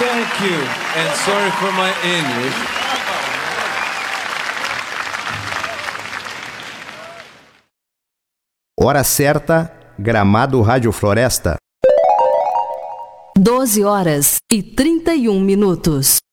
Thank you, and sorry for my English. Hora certa, Gramado Rádio Floresta. 12h31.